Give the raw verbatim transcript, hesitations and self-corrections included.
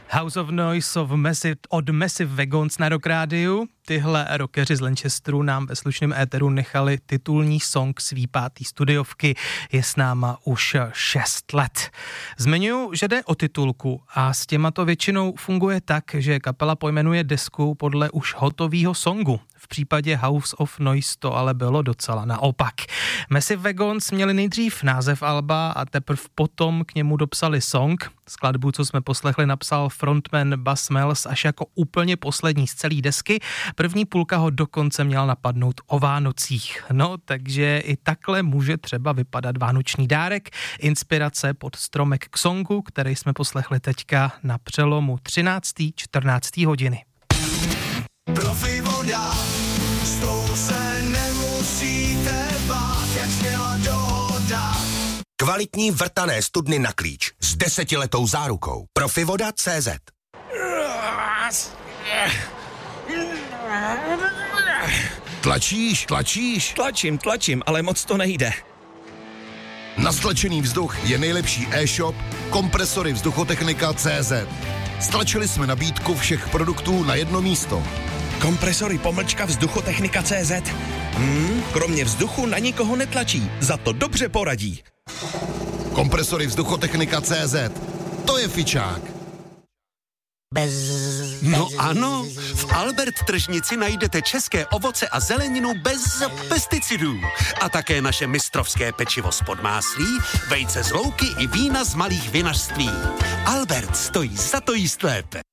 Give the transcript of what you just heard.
House of Noise of Massive, od Massive Wagons na Rock Rádiu. Tyhle rockeři z Lancasteru nám ve slušném éteru nechali titulní song svý pátý studiovky. Je s náma už šest let. Zmiňuji, že jde o titulku a s těma to většinou funguje tak, že kapela pojmenuje desku podle už hotovýho songu. V případě House of Noise to ale bylo docela naopak. Massive Wagons měli nejdřív název alba a teprve potom k němu dopsali song. Skladbu, co jsme poslechli, napsal frontman Buzz Mells až jako úplně poslední z celé desky. První půlka ho dokonce měla napadnout o Vánocích. No, takže i takhle může třeba vypadat vánoční dárek. Inspirace pod stromek k songu, který jsme poslechli teďka na přelomu třinácté čtrnácté hodiny. Profi voda, s tou se nemusíte bát, jak směla dohoda. Kvalitní vrtané studny na klíč s desetiletou zárukou. Profivoda tečka cé zet. Tlačíš, tlačíš? Tlačím, tlačím, ale moc to nejde. Na stlačený vzduch je nejlepší e-shop Kompresory Vzduchotechnika tečka cé zet. Stlačili jsme nabídku všech produktů na jedno místo. Kompresory pomlčka Vzduchotechnika tečka cé zet. Hmm, kromě vzduchu na nikoho netlačí, za to dobře poradí. Kompresory Vzduchotechnika tečka cé zet. To je fičák. Bez, no bez, ano, v Albert tržnici najdete české ovoce a zeleninu bez pesticidů. A také naše mistrovské pečivo z podmáslí, vejce z louky i vína z malých vinařství. Albert stojí za to jíst lépe.